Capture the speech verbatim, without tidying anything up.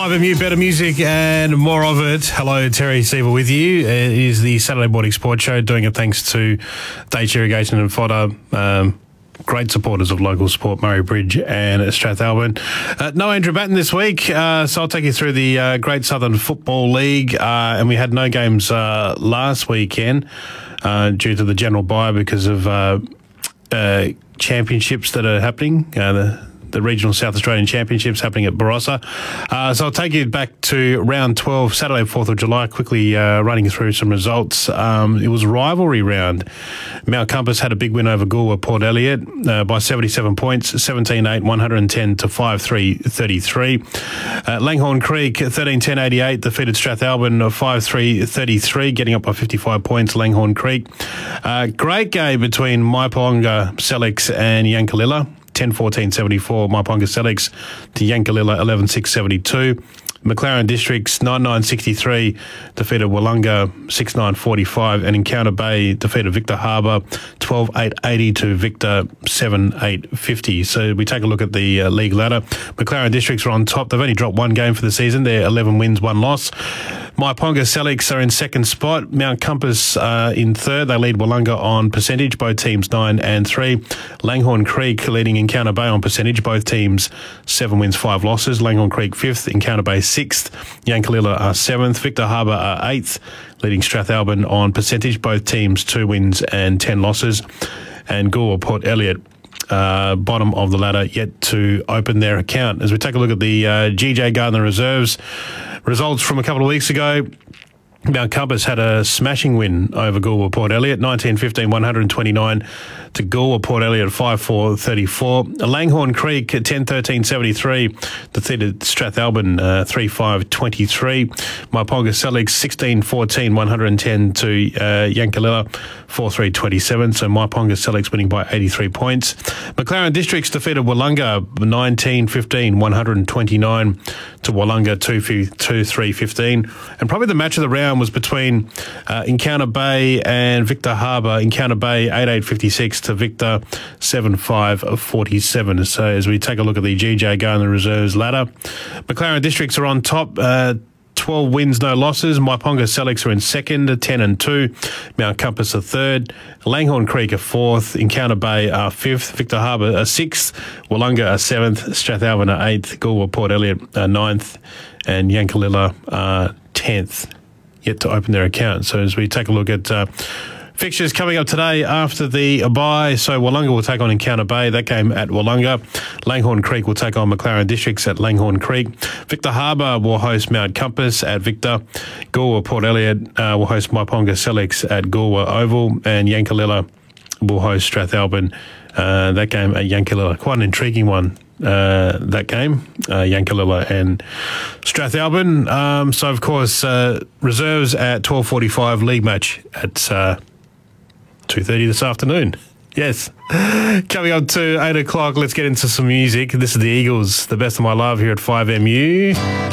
five M U, better music and more of it. Hello, Terry Seaver with you. It is the Saturday Morning Sports Show, doing it thanks to Dates Irrigation and Fodder. Um, great supporters of local sport, Murray Bridge and Strathalbyn. Uh, no Andrew Batten this week, uh, so I'll take you through the uh, Great Southern Football League. Uh, and we had no games uh, last weekend uh, due to the general bye because of uh, uh, championships that are happening. Uh, the the Regional South Australian Championships happening at Barossa. Uh, so I'll take you back to round twelve, Saturday, fourth of July, quickly uh, running through some results. Um, it was rivalry round. Mount Compass had a big win over Goolwa Port Elliot uh, by seventy-seven points, seventeen eight, one hundred ten to five three thirty-three. Uh, Langhorne Creek, thirteen ten eighty-eight, defeated Strathalbyn five three thirty-three, getting up by fifty-five points, Langhorne Creek. Uh, great game between Myponga Selix and Yankalilla. ten fourteen seventy-four, Myponga Selix to Yankalilla eleven six seventy-two. McLaren Districts nine nine sixty-three defeated Wollonga six nine forty-five, and Encounter Bay defeated Victor Harbour twelve eight eighty to Victor seven eight fifty. So we take a look at the uh, league ladder. McLaren Districts are on top. They've only dropped one game for the season. They're eleven wins, one loss. Myponga Selix are in second spot. Mount Compass uh, in third. They lead Wollonga on percentage, both teams nine and three. Langhorne Creek leading Encounter Bay on percentage, both teams seven wins, five losses. Langhorne Creek fifth, Encounter Bay sixth. Yankalilla are seventh. Victor Harbour are eighth, leading Strathalbyn on percentage, both teams two wins and ten losses. And Goolwa Port Elliot, uh, bottom of the ladder, yet to open their account. As we take a look at the uh, G J Gardner Reserves results from a couple of weeks ago, Mount Compass had a smashing win over Goolwa Port Elliot, nineteen fifteen, one hundred twenty-nine to Goolwa Port Elliot, five four thirty-four. Langhorne Creek, ten thirteen seventy-three, defeated Strathalbyn, uh, three five twenty-three. Myponga Selix, sixteen fourteen, one hundred ten to uh, Yankalilla, four three twenty-seven. So Myponga Selix winning by eighty-three points. McLaren Districts defeated Wollonga, nineteen fifteen, one hundred twenty-nine to Wollonga, two three fifteen. And probably the match of the round was between uh, Encounter Bay and Victor Harbour. Encounter Bay eight eight fifty-six to Victor seven five forty-seven. So as we take a look at the G J Gardner Reserves ladder, McLaren Districts are on top, uh, twelve wins, no losses. Myponga Selix are in second, ten and two. Mount Compass are third. Langhorne Creek are fourth. Encounter Bay are fifth. Victor Harbour are sixth. Wollonga are seventh. Strathalbyn are eighth. Goolwa Port Elliot are ninth. And Yankalilla are tenth, yet to open their account. So as we take a look at uh, fixtures coming up today after the bye, so Wollonga will take on Encounter Bay, that game at Wollonga. Langhorne Creek will take on McLaren Districts at Langhorne Creek. Victor Harbour will host Mount Compass at Victor. Goolwa Port Elliot uh, will host Myponga Selix at Goolwa Oval, and Yankalilla will host Strathalbyn. Uh, that game at Yankalilla, quite an intriguing one. Uh, that game, uh, Yankalilla and Strathalbyn. Um, so, of course, uh, reserves at twelve forty-five, league match at uh, two thirty this afternoon. Yes. Coming up to eight o'clock, let's get into some music. This is the Eagles, The Best of My Love, here at five M U.